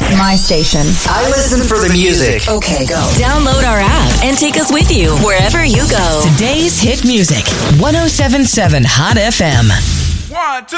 My station. I listen for the music. Okay, go. Download our app and take us with you wherever you go. Today's hit music. 107.7 Hot FM. 1, 2.